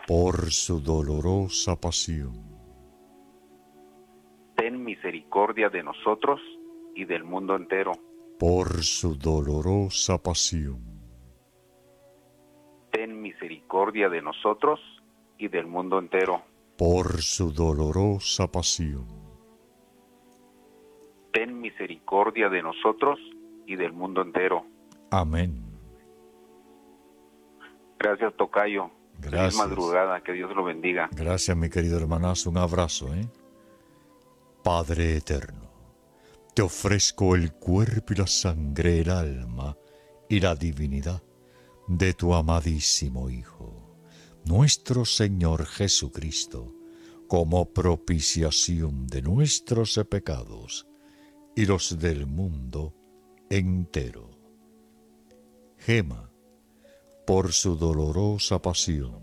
por su dolorosa pasión. Ten misericordia de nosotros y del mundo entero. Por su dolorosa pasión. Ten misericordia de nosotros y del mundo entero. Por su dolorosa pasión. Ten misericordia de nosotros y del mundo entero. Amén. Gracias, tocayo. Gracias. Feliz madrugada, que Dios lo bendiga. Gracias, mi querido hermanazo. Un abrazo, Padre eterno, te ofrezco el cuerpo y la sangre, el alma y la divinidad de tu amadísimo Hijo, nuestro Señor Jesucristo, como propiciación de nuestros pecados y los del mundo entero. Gema, por su dolorosa pasión.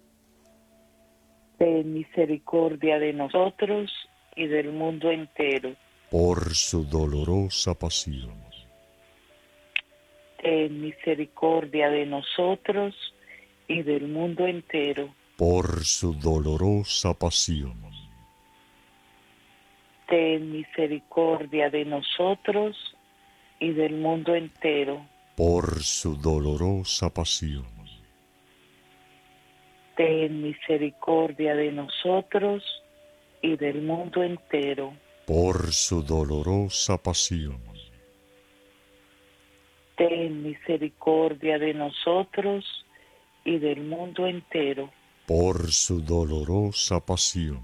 Ten misericordia de nosotros y del mundo entero. Por su dolorosa pasión. Ten misericordia de nosotros y del mundo entero. Por su dolorosa pasión. Ten misericordia de nosotros y del mundo entero. Por su dolorosa pasión. Ten misericordia de nosotros y del mundo entero. Por su dolorosa pasión. Ten misericordia de nosotros y del mundo entero. Por su dolorosa pasión.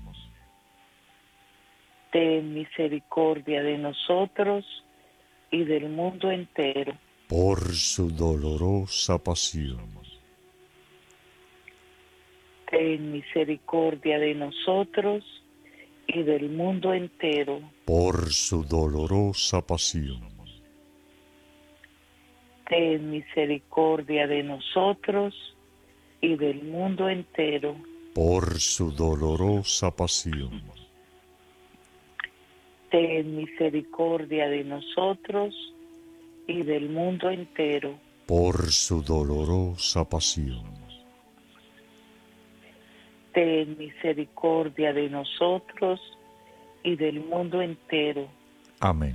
Ten misericordia de nosotros y del mundo entero. Por su dolorosa pasión. Ten misericordia de nosotros y del mundo entero. Por su dolorosa pasión. Ten misericordia de nosotros y del mundo entero. Por su dolorosa pasión. Ten misericordia de nosotros y del mundo entero. Por su dolorosa pasión. Ten misericordia de nosotros y del mundo entero. Amén.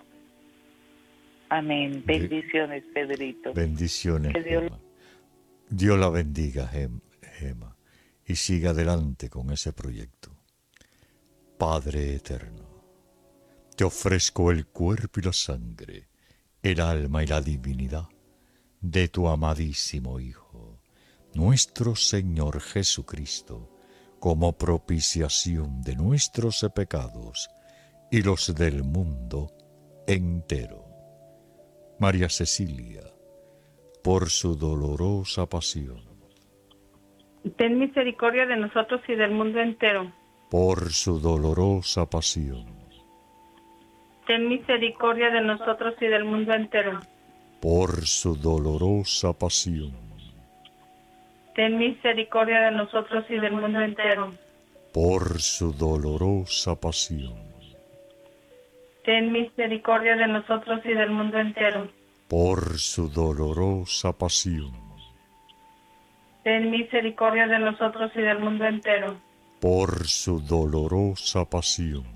Amén. Bendiciones, Pedrito. Bendiciones, Que Dios... Gema. Dios la bendiga, Gema, y siga adelante con ese proyecto. Padre eterno, te ofrezco el cuerpo y la sangre, el alma y la divinidad de tu amadísimo Hijo, nuestro Señor Jesucristo, como propiciación de nuestros pecados y los del mundo entero. María Cecilia, por su dolorosa pasión. Ten misericordia de nosotros y del mundo entero. Por su dolorosa pasión. Ten misericordia de nosotros y del mundo entero. Por su dolorosa pasión. Ten misericordia de nosotros y del mundo entero. Por su dolorosa pasión. Ten misericordia de nosotros y del mundo entero. Por su dolorosa pasión. Ten misericordia de nosotros y del mundo entero. Por su dolorosa pasión.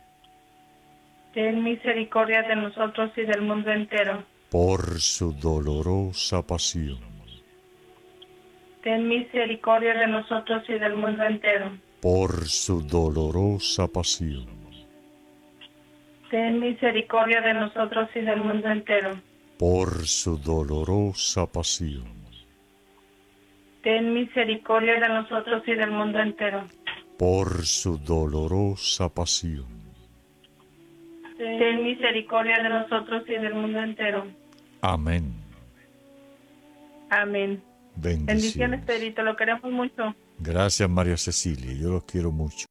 Ten misericordia de nosotros y del mundo entero. Por su dolorosa pasión. Ten misericordia de nosotros y del mundo entero. Por su dolorosa pasión. Ten misericordia de nosotros y del mundo entero. Por su dolorosa pasión. Ten misericordia de nosotros y del mundo entero. Por su dolorosa pasión. Ten misericordia de nosotros y del mundo entero. Amén. Amén. Bendiciones, Bendiciones. Pedrito, lo queremos mucho. Gracias, María Cecilia, yo los quiero mucho.